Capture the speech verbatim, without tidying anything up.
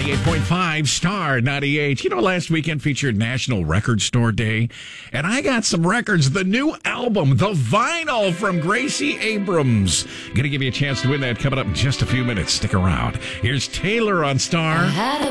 ninety-eight point five Star ninety-eight. You know, last weekend featured National Record Store Day, and I got some records. The new album, The Vinyl from Gracie Abrams. Going to give you a chance to win that coming up in just a few minutes. Stick around. Here's Taylor on Star.